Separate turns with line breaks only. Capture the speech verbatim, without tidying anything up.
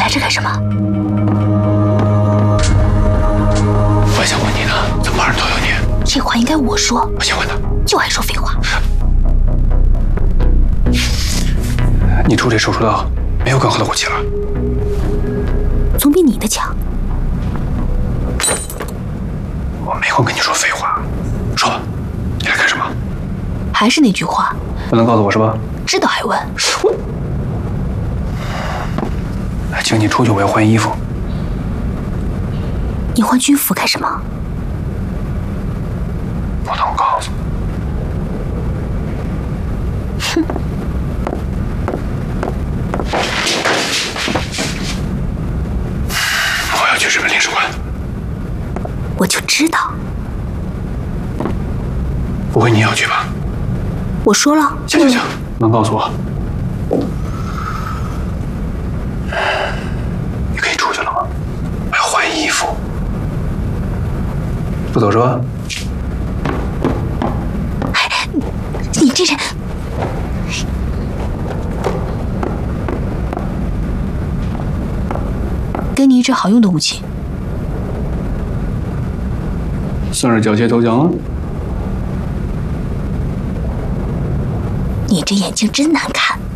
来这干什么？
我还想问你呢，怎么马上都有你？
这话应该我说。
我先问他，
就爱说废话。
你出这手术刀，没有更好的武器了？
总比你的强。
我没空跟你说废话，说吧，你来干什么？
还是那句话，
不能告诉我是吧？
知道还问？
我，请你出去，我要换衣服。
你换军服干什么？
不能告诉。
哼。
我要去日本领事馆。
我就知道。
不会你也要去吧？
我说了。
行行行，能告诉我？你可以出去了吗？我要换衣服。不走是吧？
哎，你这人……给你一支好用的武器，
算是缴械投降了。
你这眼睛真难看。